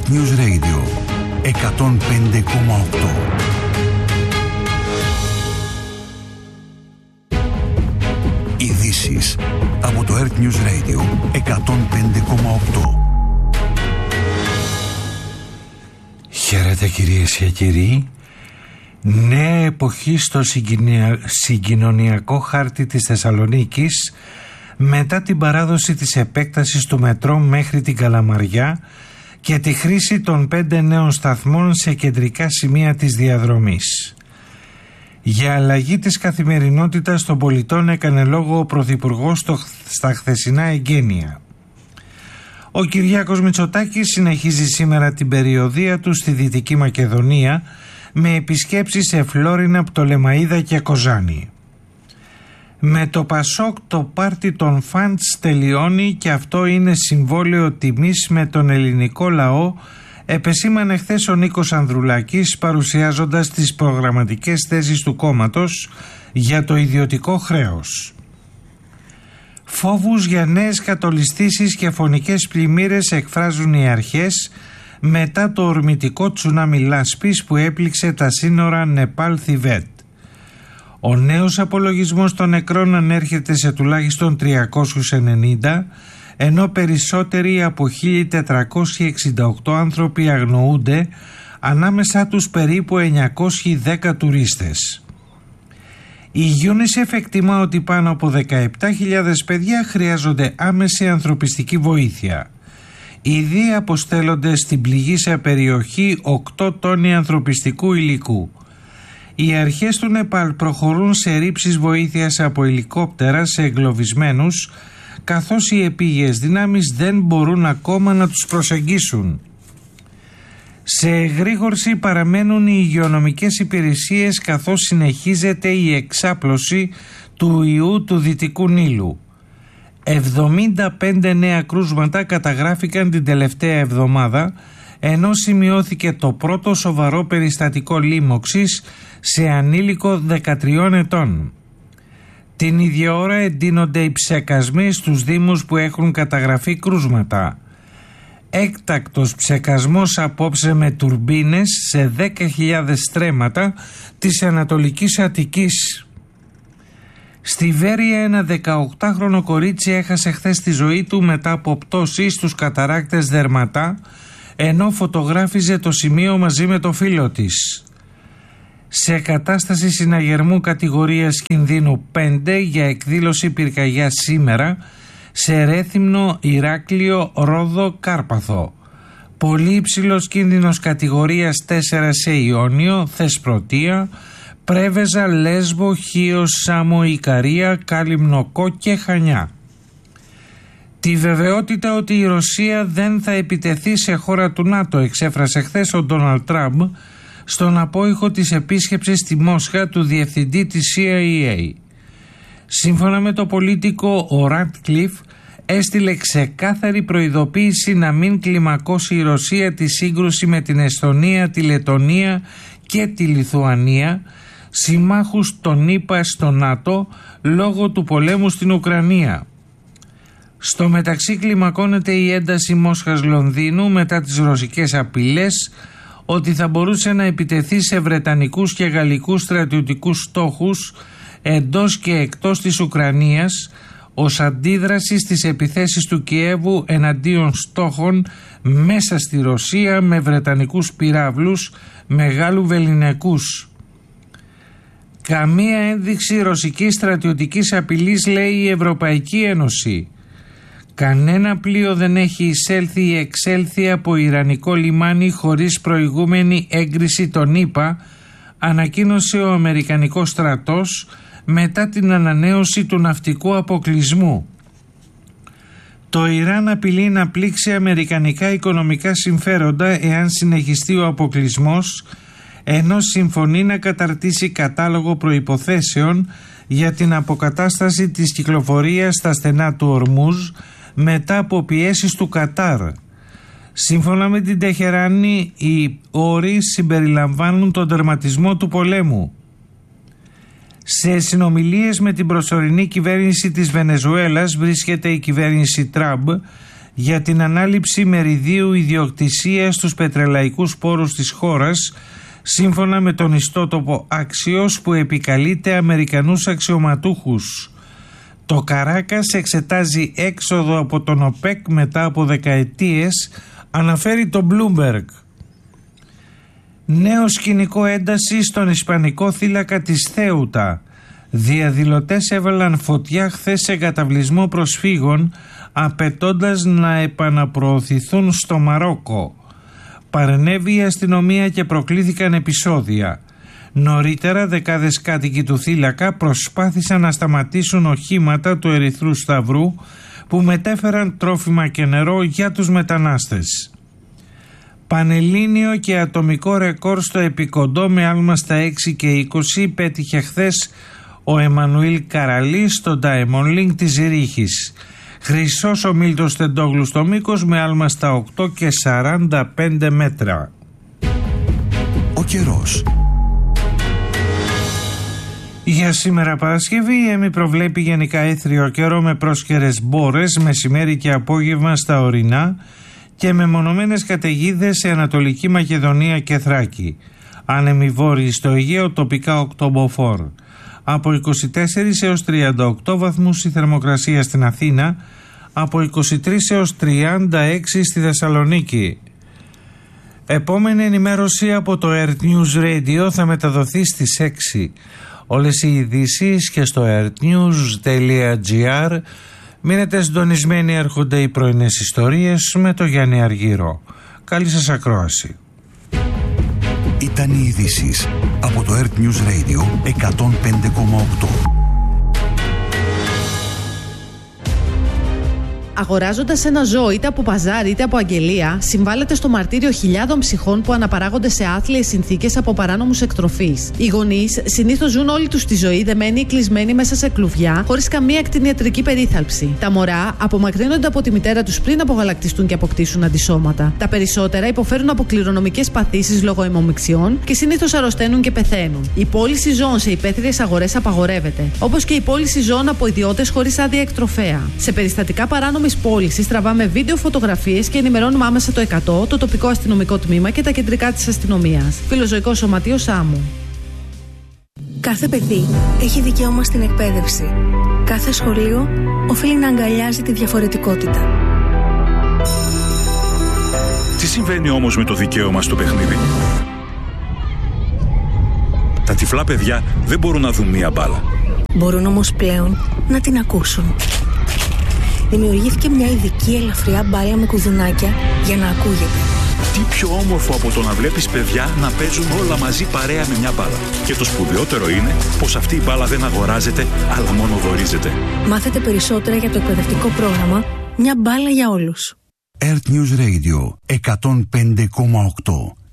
Earth News Radio 105,8. Ειδήσεις από το Earth News Radio 105,8. Χαίρετε κυρίες και κύριοι. Νέα εποχή στο συγκοινωνιακό χάρτη της Θεσσαλονίκης μετά την παράδοση της επέκτασης του μετρό μέχρι την Καλαμαριά και τη χρήση των 5 νέων σταθμών σε κεντρικά σημεία της διαδρομής. Για αλλαγή της καθημερινότητας των πολιτών έκανε λόγο ο Πρωθυπουργός στα χθεσινά εγγένεια. Ο Κυριάκος Μητσοτάκης συνεχίζει σήμερα την περιοδεία του στη Δυτική Μακεδονία με επισκέψεις σε Φλόρινα, Πτολεμαΐδα και Κοζάνη. Με το Πασόκ το πάρτι των φαντς τελειώνει και αυτό είναι συμβόλαιο τιμής με τον ελληνικό λαό, επεσήμανε χθες ο Νίκος Ανδρουλάκης παρουσιάζοντας τις προγραμματικές θέσεις του κόμματος για το ιδιωτικό χρέος. Φόβους για νέες κατολιστήσεις και φωνικές πλημμύρες εκφράζουν οι αρχές μετά το ορμητικό τσουνάμι λάσπης που έπληξε τα σύνορα Νεπάλ-Θιβέτ. Ο νέος απολογισμός των νεκρών ανέρχεται σε τουλάχιστον 390, ενώ περισσότεροι από 1.468 άνθρωποι αγνοούνται, ανάμεσά τους περίπου 910 τουρίστες. Η UNICEF εκτιμά ότι πάνω από 17.000 παιδιά χρειάζονται άμεση ανθρωπιστική βοήθεια. Ήδη αποστέλλονται στην πληγήσια περιοχή 8 τόνοι ανθρωπιστικού υλικού. Οι αρχές του Νεπάλ προχωρούν σε ρήψεις βοήθειας από ελικόπτερα σε εγκλωβισμένους, καθώς οι επίγειες δυνάμεις δεν μπορούν ακόμα να τους προσεγγίσουν. Σε εγρήγορση παραμένουν οι υγειονομικές υπηρεσίες καθώς συνεχίζεται η εξάπλωση του ιού του Δυτικού Νείλου. 75 νέα κρούσματα καταγράφηκαν την τελευταία εβδομάδα, ενώ σημειώθηκε το πρώτο σοβαρό περιστατικό λίμωξης σε ανήλικο 13 ετών. Την ίδια ώρα εντείνονται οι ψεκασμοί στους δήμους που έχουν καταγραφεί κρούσματα. Έκτακτος ψεκασμός απόψε με τουρμπίνες σε 10.000 στρέμματα της Ανατολικής Αττικής. Στη Βέρεια ένα 18χρονο κορίτσι έχασε χθες τη ζωή του μετά από πτώση στους καταράκτες Δερματά, ενώ φωτογράφιζε το σημείο μαζί με το φίλο της. Σε κατάσταση συναγερμού κατηγορίας κινδύνου 5 για εκδήλωση πυρκαγιάς σήμερα σε Ρέθυμνο, Ηράκλειο, Ρόδο, Κάρπαθο. Πολύ υψηλός κίνδυνος κατηγορίας 4 σε Ιόνιο, Θεσπρωτεία, Πρέβεζα, Λέσβο, Χίος, Σάμο, Ικαρία, Κάλυμνο και Χανιά. Τη βεβαιότητα ότι η Ρωσία δεν θα επιτεθεί σε χώρα του ΝΑΤΟ εξέφρασε χθες ο Ντόναλντ Τραμπ στον απόϊχο της επίσκεψης στη Μόσχα του διευθυντή της CIA. Σύμφωνα με το πολίτικο, ο Ράτκλιφ έστειλε ξεκάθαρη προειδοποίηση να μην κλιμακώσει η Ρωσία τη σύγκρουση με την Εσθονία, τη Λετονία και τη Λιθουανία, συμμάχους των ΗΠΑ στο ΝΑΤΟ, λόγω του πολέμου στην Ουκρανία. Στο μεταξύ κλιμακώνεται η ένταση Μόσχας-Λονδίνου μετά τις ρωσικές απειλές ότι θα μπορούσε να επιτεθεί σε βρετανικούς και γαλλικούς στρατιωτικούς στόχους εντός και εκτός της Ουκρανίας ως αντίδραση στις επιθέσεις του Κιέβου εναντίον στόχων μέσα στη Ρωσία με βρετανικούς πυράβλους μεγάλου βεληνικούς. Καμία ένδειξη ρωσικής στρατιωτικής απειλής, λέει η Ευρωπαϊκή Ένωση. Κανένα πλοίο δεν έχει εισέλθει ή εξέλθει από ιρανικό λιμάνι χωρίς προηγούμενη έγκριση των ΗΠΑ, ανακοίνωσε ο Αμερικανικός στρατός μετά την ανανέωση του ναυτικού αποκλεισμού. Το Ιράν απειλεί να πλήξει αμερικανικά οικονομικά συμφέροντα εάν συνεχιστεί ο αποκλεισμός, ενώ συμφωνεί να καταρτήσει κατάλογο προϋποθέσεων για την αποκατάσταση της κυκλοφορίας στα στενά του Ορμούζ μετά από πιέσεις του Κατάρ. Σύμφωνα με την Τεχεράνη, οι όροι συμπεριλαμβάνουν τον τερματισμό του πολέμου. Σε συνομιλίες με την προσωρινή κυβέρνηση της Βενεζουέλας βρίσκεται η κυβέρνηση Τραμπ για την ανάληψη μεριδίου ιδιοκτησίας στους πετρελαϊκούς πόρους της χώρας, σύμφωνα με τον ιστότοπο Axios που επικαλείται Αμερικανούς αξιωματούχους. Το Καράκας εξετάζει έξοδο από τον ΟΠΕΚ μετά από δεκαετίες, αναφέρει το Bloomberg. Νέο σκηνικό ένταση στον ισπανικό θύλακα της Θέουτα. Διαδηλωτές έβαλαν φωτιά χθες σε εγκαταβλισμό προσφύγων, απαιτώντας να επαναπροωθηθούν στο Μαρόκο. Παρενέβη η αστυνομία και προκλήθηκαν επεισόδια. Νωρίτερα δεκάδες κάτοικοι του θύλακα προσπάθησαν να σταματήσουν οχήματα του Ερυθρού Σταυρού που μετέφεραν τρόφιμα και νερό για τους μετανάστες. Πανελλήνιο και ατομικό ρεκόρ στο επικοντό με άλμα στα 6 και 20 πέτυχε χθες ο Εμμανουήλ Καραλής στο Diamond League της Ζηρίχης. Χρυσός ο Μίλτος Τεντόγλου στο μήκος με άλμα στα 8 και 45 μέτρα. Ο καιρός. Για σήμερα Παρασκευή η ΕΜΗ προβλέπει γενικά έθριο καιρό με πρόσκαιρες μπόρες μεσημέρι και απόγευμα στα ορεινά και με μονομένες καταιγίδες σε Ανατολική Μακεδονία και Θράκη. Άνεμοι βόρειοι στο Αιγαίο, τοπικά οκτωποφόρ. Από 24 έως 38 βαθμούς η θερμοκρασία στην Αθήνα, από 23 έως 36 στη Θεσσαλονίκη. Επόμενη ενημέρωση από το Earth News Radio θα μεταδοθεί στις 6. Όλες οι ειδήσεις και στο earthnews.gr. Μείνετε συντονισμένοι, έρχονται οι πρωινές ιστορίες με το Γιάννη Αργύρο. Καλή σας ακρόαση. Ήταν οι ειδήσεις από το Earth News Radio 105,8. Αγοράζοντας ένα ζώο είτε από παζάρι είτε από αγγελία, συμβάλλεται στο μαρτύριο χιλιάδων ψυχών που αναπαράγονται σε άθλιες συνθήκες από παράνομους εκτροφείς. Οι γονείς συνήθως ζουν όλη τους τη ζωή δεμένοι ή κλεισμένοι μέσα σε κλουβιά, χωρίς καμία κτηνιατρική περίθαλψη. Τα μωρά απομακρύνονται από τη μητέρα τους πριν απογαλακτιστούν και αποκτήσουν αντισώματα. Τα περισσότερα υποφέρουν από κληρονομικές παθήσεις λόγω αιμομιξιών και συνήθως αρρωσταίνουν και πεθαίνουν. Η πώληση ζώων σε υπαίθριες αγορές απαγορεύεται, όπως και η πώληση ζώων από ιδιώτες χωρίς άδεια εκτροφέα. Σε περιστατικά παράνομης πώλησης τραβάμε βίντεο, φωτογραφίες και ενημερώνουμε άμεσα το 100, το τοπικό αστυνομικό τμήμα και τα κεντρικά της αστυνομίας. Φιλοζωικό Σωματείο Σάμου. Κάθε παιδί έχει δικαίωμα στην εκπαίδευση. Κάθε σχολείο οφείλει να αγκαλιάζει τη διαφορετικότητα. Τι συμβαίνει όμως με το δικαίωμα στο παιχνίδι? Τα τυφλά παιδιά δεν μπορούν να δουν μία μπάλα. Μπορούν όμως πλέον να την ακούσουν. Δημιουργήθηκε μια ειδική ελαφριά μπάλα με κουδουνάκια για να ακούγεται. Τι πιο όμορφο από το να βλέπεις παιδιά να παίζουν όλα μαζί παρέα με μια μπάλα. Και το σπουδαιότερο είναι πως αυτή η μπάλα δεν αγοράζεται, αλλά μόνο δωρίζεται. Μάθετε περισσότερα για το εκπαιδευτικό πρόγραμμα «Μια μπάλα για όλους». Earth News Radio 105,8.